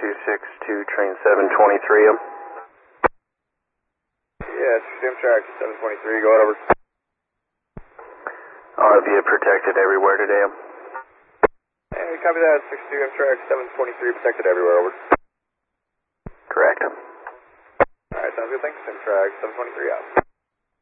262, train 723. Yeah, Amtrak 723, go ahead, over. RV protected everywhere today. And we copy that, 62 Amtrak 723, protected everywhere, over. Correct. Alright, sounds good, thanks. Amtrak 723 out.